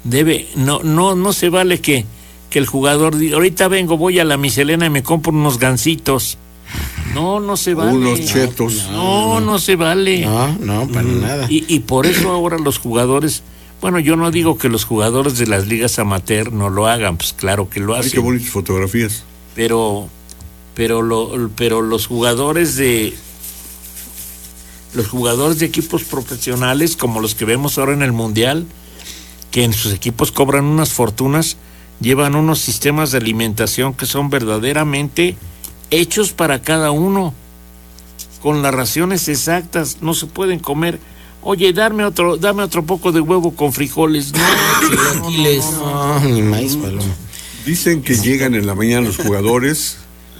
no se vale que el jugador diga, ahorita vengo, voy a la Miselena y me compro unos gansitos. No se vale. Unos chetos. No se vale. No, para nada. Y por eso ahora los jugadores, bueno, yo no digo que los jugadores de las ligas amateur no lo hagan, pues claro que lo hacen. Ay, qué bonitas fotografías. Pero los jugadores de equipos profesionales, como los que vemos ahora en el Mundial, que en sus equipos cobran unas fortunas, llevan unos sistemas de alimentación que son verdaderamente hechos para cada uno, con las raciones exactas. No se pueden comer, oye, dame otro poco de huevo con frijoles. No, ni maíz, paloma. Dicen que llegan en la mañana los jugadores,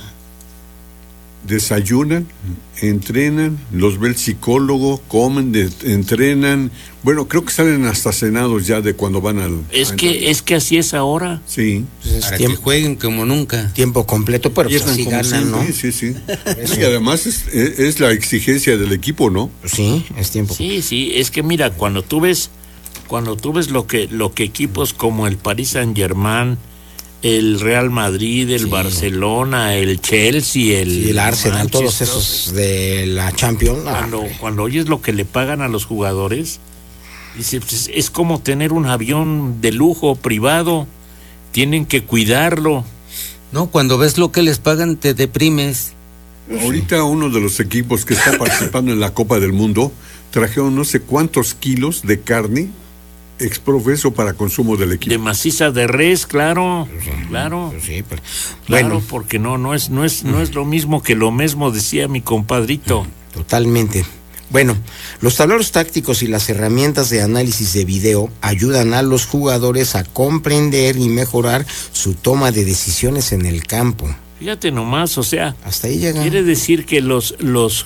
desayunan, entrenan, los ve el psicólogo, comen, entrenan. Bueno, creo que salen hasta cenados ya de cuando van al... Es que así es ahora. Sí. Pues para que jueguen como nunca. Tiempo completo, pero pues así ganan, ¿no? Sí. Y además es la exigencia del equipo, ¿no? Sí, es tiempo. Sí, es que mira, cuando tú ves lo que equipos como el Paris Saint-Germain, el Real Madrid, el Barcelona, el Chelsea, el Arsenal, todos esos de la Champions. Cuando oyes lo que le pagan a los jugadores, dice, pues, es como tener un avión de lujo privado, tienen que cuidarlo. No, cuando ves lo que les pagan te deprimes. Ahorita uno de los equipos que está participando en la Copa del Mundo trajeron no sé cuántos kilos de carne exprofeso para consumo del equipo. De maciza de res, claro. Sí, pero, claro, porque no es lo mismo que lo mismo decía mi compadrito. Totalmente. Bueno, los tableros tácticos y las herramientas de análisis de video ayudan a los jugadores a comprender y mejorar su toma de decisiones en el campo. Fíjate nomás, o sea, hasta ahí llega. Quiere decir que los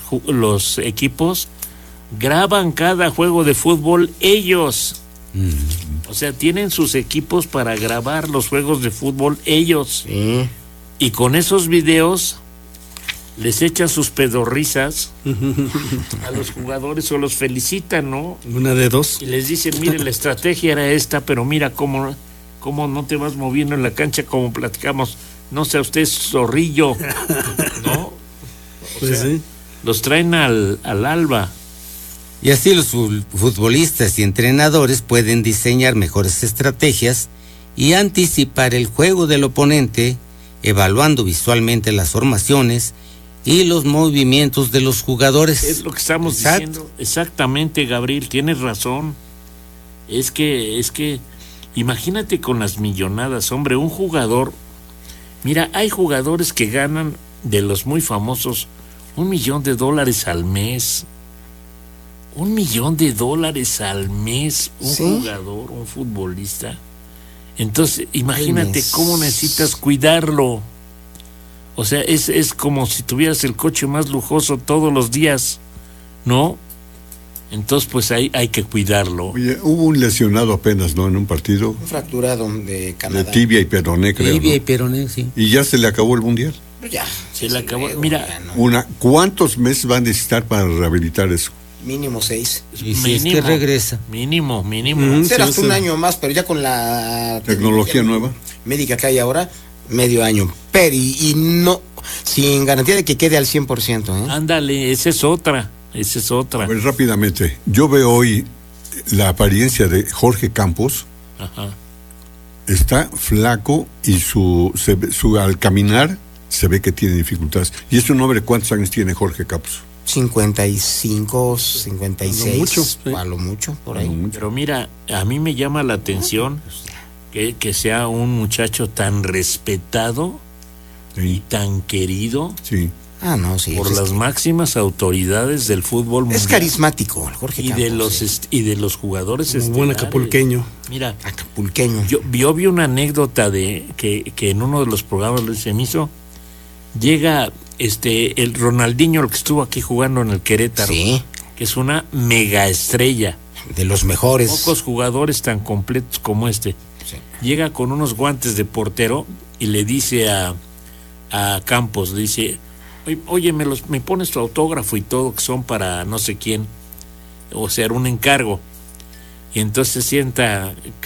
equipos graban cada juego de fútbol ellos. O sea, tienen sus equipos para grabar los juegos de fútbol ellos. Sí. Y con esos videos les echan sus pedorrisas a los jugadores o los felicitan, ¿no? Una de dos. Y les dicen, mire, la estrategia era esta, pero mira cómo no te vas moviendo en la cancha como platicamos. No sea usted zorrillo, ¿no? Pues sí. Los traen al alba. Y así los futbolistas y entrenadores pueden diseñar mejores estrategias y anticipar el juego del oponente, evaluando visualmente las formaciones y los movimientos de los jugadores. Es lo que estamos diciendo. Exactamente, Gabriel, tienes razón. Es que imagínate con las millonadas, hombre, un jugador. Mira, hay jugadores que ganan, de los muy famosos, $1 millón al mes. $1 millón al mes, un jugador, un futbolista. Entonces, imagínate cómo necesitas cuidarlo. O sea, es como si tuvieras el coche más lujoso todos los días, ¿no? Entonces, pues hay que cuidarlo. Oye, hubo un lesionado apenas, ¿no? En un partido. Un fracturado de Canadá. De tibia y peroné, creo. Tibia y ¿no? peroné, sí. Y ya se le acabó el mundial. Ya. Se le acabó. Mira. ¿Cuántos meses va a necesitar para rehabilitar eso? Mínimo 6. Y si es que regresa. Mínimo. Será hasta un año más, pero ya con la tecnología nueva médica que hay ahora, medio año. Pero y no, sin garantía de que quede al 100%. Ándale, esa es otra. A ver, rápidamente, yo veo hoy la apariencia de Jorge Campos. Ajá. Está flaco y su al caminar se ve que tiene dificultades. ¿Y es un hombre? ¿Cuántos años tiene Jorge Campos? 55, 56, a lo mucho, por ahí. Pero mira, a mí me llama la atención que sea un muchacho tan respetado y tan querido. Sí. Por las máximas autoridades del fútbol mundial. Es carismático el Jorge Campos. Y de los jugadores estelares. Buen acapulqueño. Mira, acapulqueño. Yo vi una anécdota de que en uno de los programas se me hizo. Llega el Ronaldinho, el que estuvo aquí jugando en el Querétaro, que es una mega estrella. De los mejores. Pocos jugadores tan completos como este. Sí. Llega con unos guantes de portero y le dice a Campos, le dice, oye, me pones tu autógrafo y todo, que son para no sé quién, o sea, un encargo. Y entonces sienta